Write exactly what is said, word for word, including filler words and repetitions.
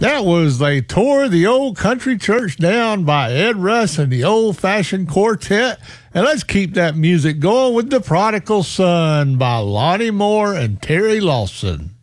That was They Tore the Old Country Church Down by Ed Russ and the Old Fashioned Quartet. And let's keep that music going with The Prodigal Son by Lonnie Moore and Terry Lawson.